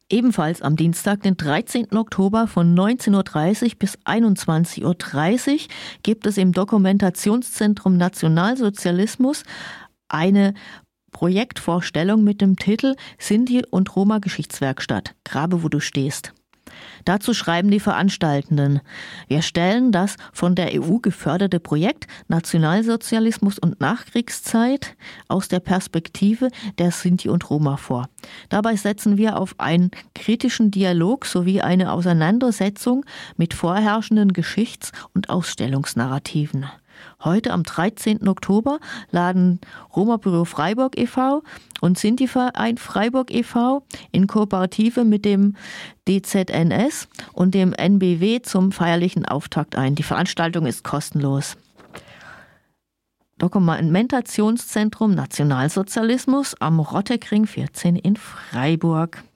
Ebenfalls am Dienstag, den 13. Oktober von 19.30 Uhr bis 21.30 Uhr gibt es im Dokumentationszentrum Nationalsozialismus eine Projektvorstellung mit dem Titel Sinti- und Roma-Geschichtswerkstatt. Grabe, wo du stehst. Dazu schreiben die Veranstaltenden: Wir stellen das von der EU geförderte Projekt Nationalsozialismus und Nachkriegszeit aus der Perspektive der Sinti und Roma vor. Dabei setzen wir auf einen kritischen Dialog sowie eine Auseinandersetzung mit vorherrschenden Geschichts- und Ausstellungsnarrativen. Heute am 13. Oktober laden Roma-Büro Freiburg e.V. und Sinti-Verein Freiburg e.V. in Kooperative mit dem DZNS und dem NBW zum feierlichen Auftakt ein. Die Veranstaltung ist kostenlos. Dokumentationszentrum Nationalsozialismus am Rotteckring 14 in Freiburg.